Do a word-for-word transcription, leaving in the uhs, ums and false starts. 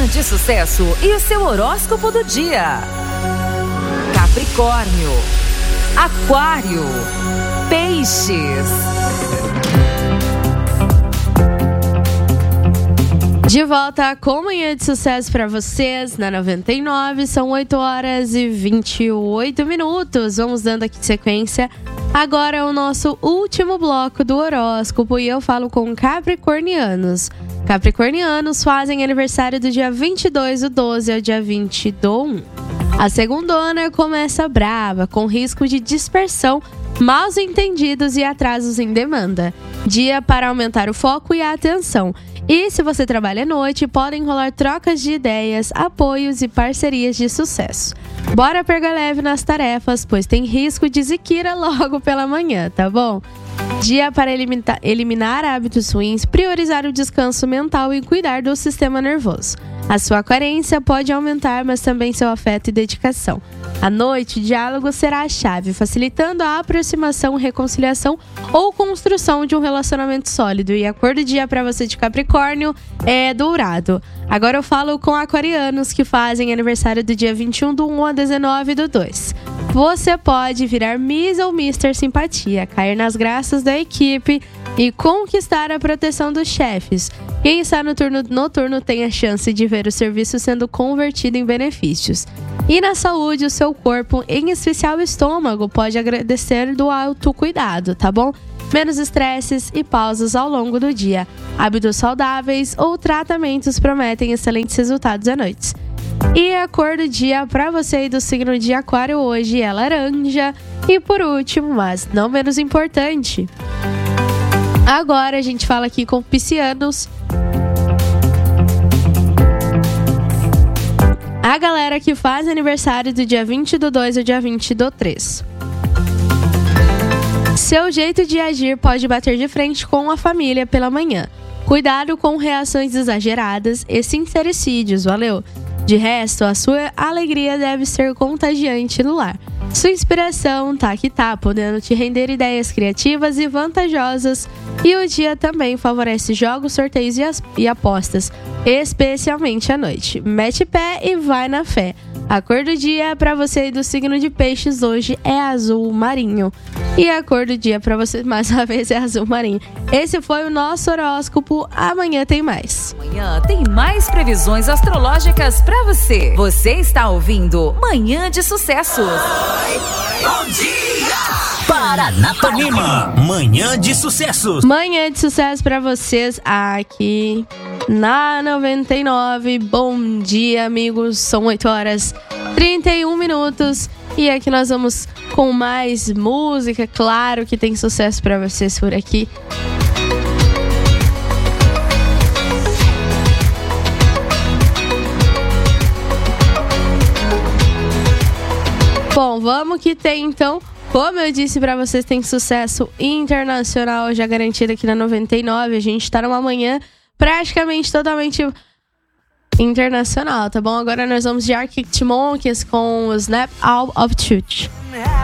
Manhã de Sucesso e o seu horóscopo do dia. Capricórnio, Aquário, Peixes. De volta com Manhã de Sucesso para vocês na noventa e nove, são oito horas e vinte e oito minutos. Vamos dando aqui sequência. Agora é o nosso último bloco do horóscopo e eu falo com capricornianos. Capricornianos fazem aniversário do dia vinte e dois do doze ao dia vinte do um. A segundona começa brava, com risco de dispersão, maus entendidos e atrasos em demanda. Dia para aumentar o foco e a atenção. E se você trabalha à noite, podem rolar trocas de ideias, apoios e parcerias de sucesso. Bora pegar leve nas tarefas, pois tem risco de ziquira logo pela manhã, tá bom? Dia para eliminar, eliminar hábitos ruins, priorizar o descanso mental e cuidar do sistema nervoso. A sua carência pode aumentar, mas também seu afeto e dedicação. À noite, o diálogo será a chave, facilitando a aproximação, reconciliação ou construção de um relacionamento sólido. E a cor do dia para você de Capricórnio é dourado. Agora eu falo com aquarianos que fazem aniversário do dia vinte e um do um a dezenove do dois. Você pode virar Miss ou mister Simpatia, cair nas graças da equipe e conquistar a proteção dos chefes. Quem está no turno noturno tem a chance de ver o serviço sendo convertido em benefícios. E na saúde, o seu corpo, em especial o estômago, pode agradecer do autocuidado, tá bom? Menos estresses e pausas ao longo do dia. Hábitos saudáveis ou tratamentos prometem excelentes resultados à noite. E a cor do dia para você e do signo de Aquário hoje é laranja. E por último, mas não menos importante, agora a gente fala aqui com piscianos. A galera que faz aniversário do dia vinte do dois ao dia vinte do três. Seu jeito de agir pode bater de frente com a família pela manhã. Cuidado com reações exageradas e sincericídios, valeu? De resto, a sua alegria deve ser contagiante no lar. Sua inspiração tá que tá, podendo te render ideias criativas e vantajosas. E o dia também favorece jogos, sorteios e, as, e apostas, especialmente à noite. Mete pé e vai na fé. A cor do dia para você do signo de Peixes hoje é azul marinho. E a cor do dia para você, mais uma vez, é azul marinho. Esse foi o nosso horóscopo. Amanhã tem mais. Amanhã tem mais previsões astrológicas para você. Você está ouvindo Manhã de Sucessos. Bom dia! Paranapanema, Manhã de Sucessos. Manhã de sucesso para vocês aqui na noventa e nove. Bom dia, amigos. São oito horas e trinta e um minutos. E aqui nós vamos com mais música. Claro que tem sucesso para vocês por aqui. Bom, vamos que tem então. Como eu disse pra vocês, tem sucesso internacional já garantido aqui na noventa e nove. A gente tá numa manhã praticamente totalmente internacional, tá bom? Agora nós vamos de Arctic Monkeys com o Snap Out of Truth.